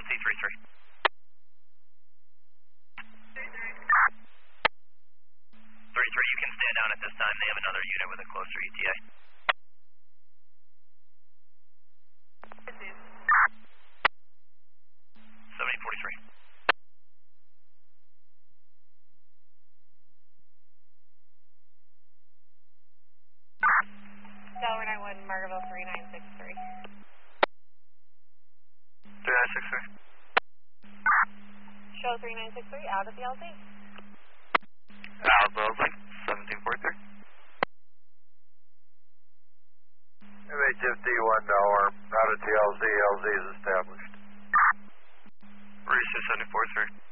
C33. 33, you can stand down at this time. They have another unit with a closer ETA. 7043. Delaware 91, Margaretville 3963. 3963. Show 3963, out of the LZ. Out of the LZ, 1743. MHFD1 Delaware, out of the LZ, LZ is established. Reach 743.